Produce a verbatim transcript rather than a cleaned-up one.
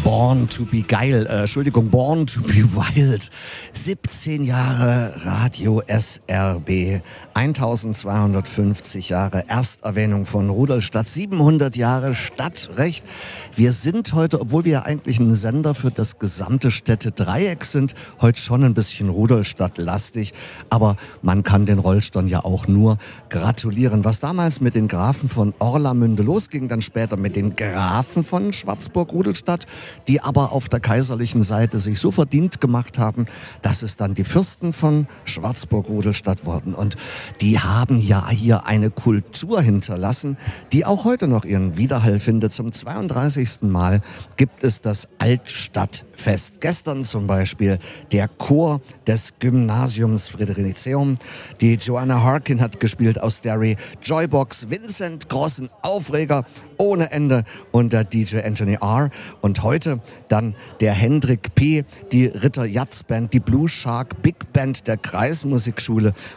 Born to be geil, äh, Entschuldigung, Born to be wild. siebzehn Jahre Radio S R B, eintausendzweihundertfünfzig Jahre Ersterwähnung von Rudolstadt, siebenhundert Jahre Stadtrecht. Wir sind heute, obwohl wir ja eigentlich ein Sender für das gesamte Städtedreieck sind, heute schon ein bisschen Rudolstadt-lastig, aber man kann den Rollstern ja auch nur gratulieren. Was damals mit den Grafen von Orlamünde losging, dann später mit den Grafen von Schwarzburg-Rudolstadt, die aber auf der kaiserlichen Seite sich so verdient gemacht haben, dass es dann die Fürsten von Schwarzburg-Rudolstadt wurden. Und die haben ja hier eine Kultur hinterlassen, die auch heute noch ihren Widerhall findet. Zum zweiunddreißigsten Mal gibt es das Altstadtfest. Gestern zum Beispiel der Chor des Gymnasiums Fridericium. Die Joanna Harkin hat gespielt aus Derry, Joybox, Vincent Grossen, Aufreger ohne Ende und der D J Anthony R. Und heute dann der Hendrik P., die Ritter Jatz Band, die Blue Shark Big Band der Kreismusikschule